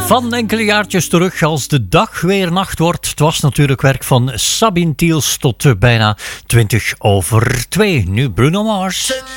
Van enkele jaartjes terug, als de dag weer nacht wordt. Het was natuurlijk werk van Sabine Tiels tot bijna 2:20. Nu Bruno Mars.